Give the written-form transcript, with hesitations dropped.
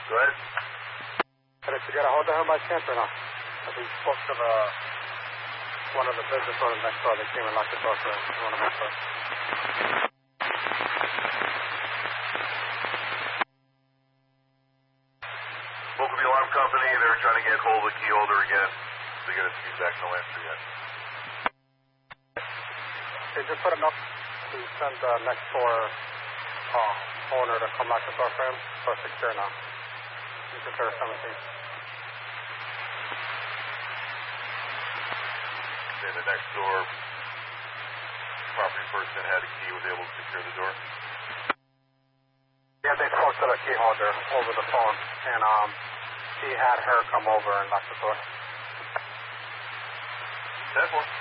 Go ahead. Did you get a hold of him by chance or not? We spoke to one of the business owners next door. They came and locked the door for him. You want to make sure. Spoke with the alarm company. They're trying to get hold of the key holder again. They get his feedback, no answer yet. They just put a note to send the next door owner to come lock the door for him. So it's secure now. You can clear 17. And the next door property person had a key, was able to secure the door? Yeah, they spoke to the key holder over the phone, and he had her come over and lock the door. 10-4.